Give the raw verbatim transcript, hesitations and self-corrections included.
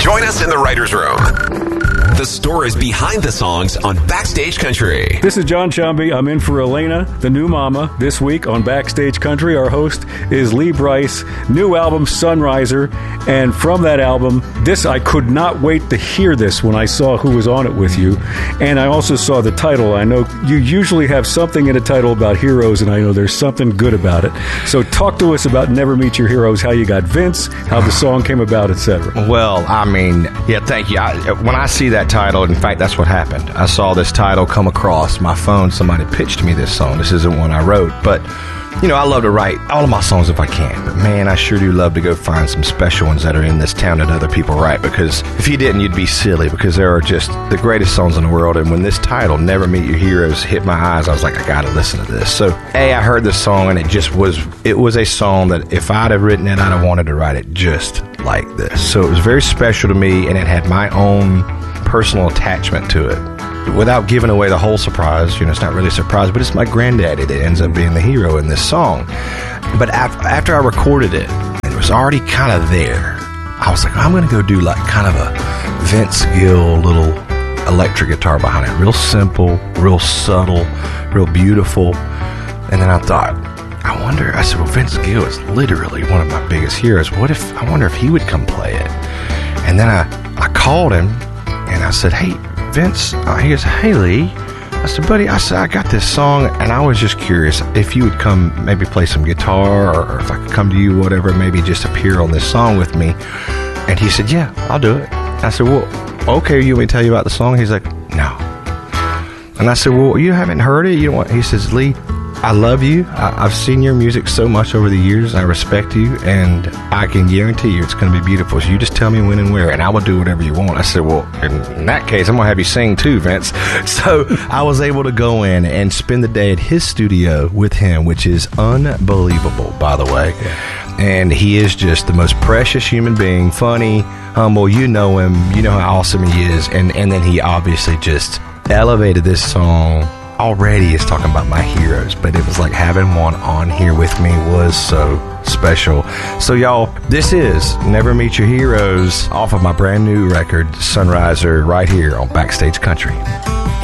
Join us in the writer's room. The stories behind the songs on Backstage Country. This is John Chumby. I'm in for Elena, the new mama. This week on Backstage Country, our host is Lee Brice. New album, Sunriser. And from that album, this, I could not wait to hear this when I saw who was on it with you. And I also saw the title. I know you usually have something in a title about heroes, and I know there's something good about it. So talk to us about Never Meet Your Heroes, how you got Vince, how the song came about, et cetera. Well, I mean, yeah, thank you. I, when I see that title, in fact, that's what happened. I saw this title come across my phone. Somebody pitched me this song. This isn't one I wrote, but you know, I love to write all of my songs if I can. But man, I sure do love to go find some special ones that are in this town that other people write, because if you didn't, you'd be silly, because there are just the greatest songs in the world. And when this title, Never Meet Your Heroes, hit my eyes, I was like, I gotta listen to this. So, A, I heard this song, and it just was, it was a song that if I'd have written it, I'd have wanted to write it just like this. So it was very special to me, and it had my own personal attachment to it. Without giving away the whole surprise, you know, it's not really a surprise, but it's my granddaddy that ends up being the hero in this song. But af- after I recorded it, and it was already kind of there, I was like, I'm going to go do like kind of a Vince Gill little electric guitar behind it. Real simple, real subtle, real beautiful. And then I thought, I wonder, I said, well, Vince Gill is literally one of my biggest heroes. What if, I wonder if he would come play it. And then I, I called him, and I said, hey, Vince, uh, he goes, hey, Lee. I said, buddy, I said, I got this song, and I was just curious if you would come maybe play some guitar, or, or if I could come to you, whatever, maybe just appear on this song with me. And he said, yeah, I'll do it. I said, well, okay, you want me to tell you about the song? He's like, no. And I said, well, you haven't heard it? You don't want? He says, Lee, I love you. I, I've seen your music so much over the years. I respect you, and I can guarantee you it's going to be beautiful. So you just tell me when and where, and I will do whatever you want. I said, well, in, in that case, I'm going to have you sing too, Vince. So I was able to go in and spend the day at his studio with him, which is unbelievable, by the way. And he is just the most precious human being, funny, humble. You know him. You know how awesome he is. And, and then he obviously just elevated this song. Already is talking about my heroes, but it was like having one on here with me was so special. So y'all, this is Never Meet Your Heroes off of my brand new record, Sunriser, right here on Backstage Country.